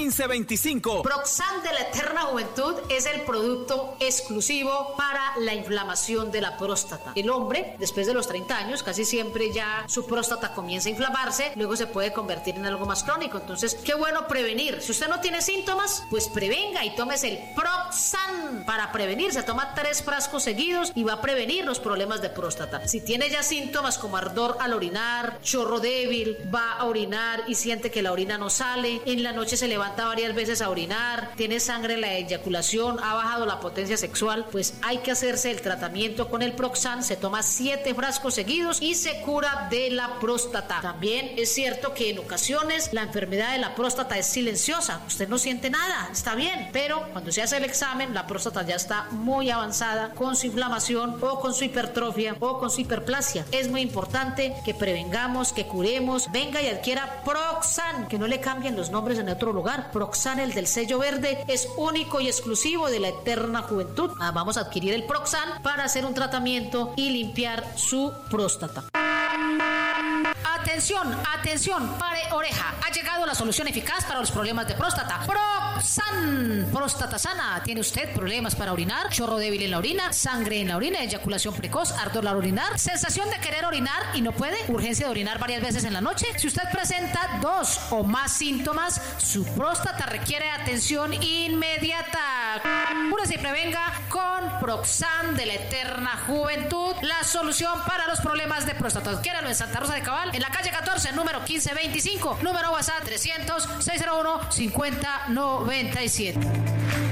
1525. Proxan de la Eterna Juventud es el producto exclusivo para la inflamación de la próstata. El hombre, después de los 30 años, casi siempre ya su próstata comienza a inflamarse, luego se puede convertir en algo más crónico. Entonces, qué bueno prevenir. Si usted no tiene síntomas, pues prevenga y tómese el Proxan para prevenir. Se toma 3 frascos seguidos y va a prevenir los problemas de próstata. Si tiene ya síntomas como ardor al orinar, chorro débil, va a orinar y siente que la orina no sale, en la noche se levanta varias veces a orinar, tiene sangre en la eyaculación, ha bajado la potencia sexual, pues hay que hacerse el tratamiento con el Proxan. Se toma 7 frascos seguidos y se cura de la próstata. También es cierto que en ocasiones la enfermedad de la próstata es silenciosa, usted no siente nada, está bien, pero cuando se hace el examen la próstata ya está muy avanzada con su inflamación o con su hipertrofia o con su hiperplasia. Es muy importante que prevengamos, que curemos. Venga y adquiera Proxan, que no le cambien los nombres en otro lugar. Proxan, el del sello verde, es único y exclusivo de la Eterna Juventud. Vamos a adquirir el Proxan para hacer un tratamiento y limpiar su próstata. Atención, atención, pare oreja. Ha llegado la solución eficaz para los problemas de próstata. Proxan, próstata sana. ¿Tiene usted problemas para orinar? Chorro débil en la orina, sangre en la orina, eyaculación precoz, ardor al orinar, sensación de querer orinar y no puede, urgencia de orinar varias veces en la noche. Si usted presenta 2 o más síntomas, su próstata requiere atención inmediata. Cúrese y prevenga con Proxan de la Eterna Juventud, la solución para los problemas de próstata. Adquiéralo en Santa Rosa de Cabal, en la calle 14, número 1525, número WhatsApp 300-601-5097.